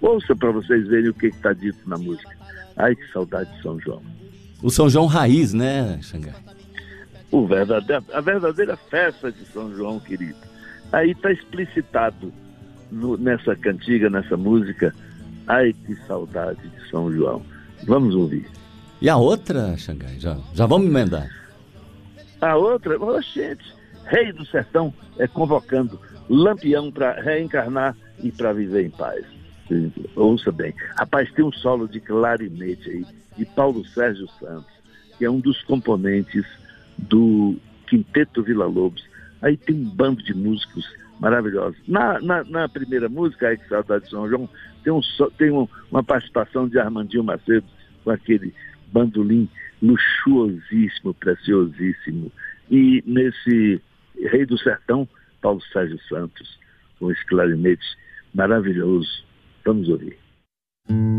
Ouça para vocês verem o que está dito na música. Ai, que saudade de São João. O São João raiz, né, Xangai? A verdadeira festa de São João, querido. Aí está explicitado nessa cantiga, nessa música. Ai, que saudade de São João. Vamos ouvir. E a outra, Xangai? Já vamos emendar. A outra, gente, Rei do Sertão convocando Lampião para reencarnar e para viver em paz. Ouça bem. Rapaz, tem um solo de clarinete aí, de Paulo Sérgio Santos, que é um dos componentes do Quinteto Villa-Lobos. Aí tem um bando de músicos maravilhosos. Na primeira música, Ai, que saudade de São João, tem uma participação de Armandinho Macedo com aquele bandolim luxuosíssimo, preciosíssimo. E nesse Rei do Sertão, Paulo Sérgio Santos, com esse clarinete maravilhoso. Vamos ouvir.